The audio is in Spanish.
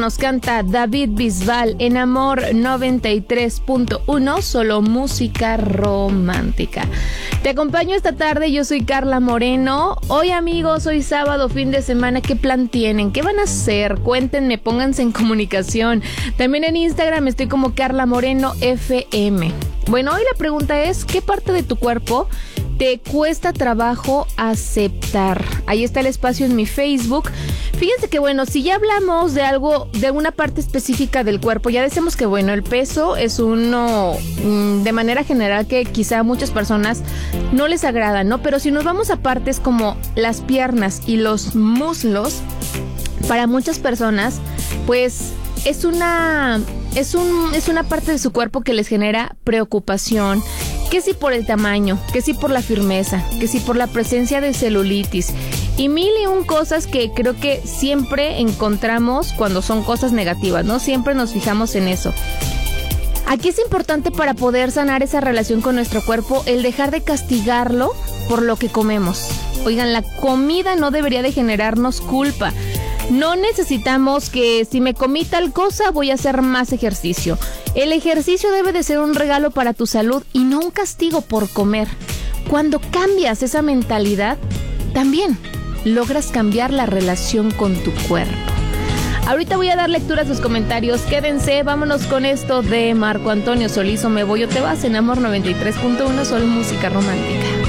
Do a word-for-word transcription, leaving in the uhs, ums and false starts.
Nos canta David Bisbal en Amor noventa y tres punto uno, solo música romántica. Te acompaño esta tarde, yo soy Carla Moreno. Hoy, amigos, hoy sábado, fin de semana, ¿qué plan tienen? ¿Qué van a hacer? Cuéntenme, pónganse en comunicación. También en Instagram estoy como Carla Moreno F M. Bueno, hoy la pregunta es, ¿qué parte de tu cuerpo te cuesta trabajo aceptar? Ahí está el espacio en mi Facebook. Fíjense que bueno, si ya hablamos de algo, de una parte específica del cuerpo, ya decimos que bueno, el peso es uno mmm, de manera general que quizá a muchas personas no les agrada, ¿no? Pero si nos vamos a partes como las piernas y los muslos, para muchas personas, pues es una, es un, es una parte de su cuerpo que les genera preocupación. Que si por el tamaño, que si por la firmeza, que si por la presencia de celulitis y mil y un cosas que creo que siempre encontramos cuando son cosas negativas, ¿no? Siempre nos fijamos en eso. Aquí es importante para poder sanar esa relación con nuestro cuerpo el dejar de castigarlo por lo que comemos. Oigan, la comida no debería de generarnos culpa. No necesitamos que si me comí tal cosa voy a hacer más ejercicio. El ejercicio debe de ser un regalo para tu salud y no un castigo por comer. Cuando cambias esa mentalidad, también logras cambiar la relación con tu cuerpo. Ahorita voy a dar lectura a sus comentarios. Quédense, vámonos con esto de Marco Antonio Solís. O me voy o te vas en Amor noventa y tres punto uno, solo música romántica.